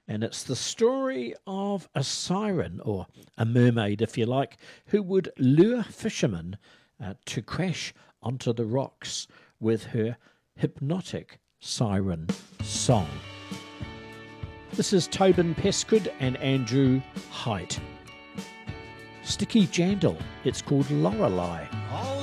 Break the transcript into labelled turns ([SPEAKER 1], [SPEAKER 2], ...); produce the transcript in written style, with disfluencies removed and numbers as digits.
[SPEAKER 1] And it's the story of a siren, or a mermaid if you like, who would lure fishermen to crash onto the rocks with her hypnotic siren song. This is Tobin Pescood and Andrew Height. Sticky Jandal, it's called Lorelei.